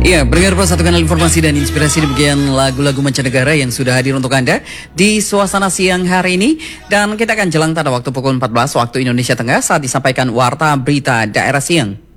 Iya, pendengar Pro, satu kanal informasi dan inspirasi di bagian lagu-lagu mancanegara yang sudah hadir untuk Anda di suasana siang hari ini. Dan kita akan jelang pada waktu pukul 14 waktu Indonesia Tengah saat disampaikan Warta Berita Daerah Siang.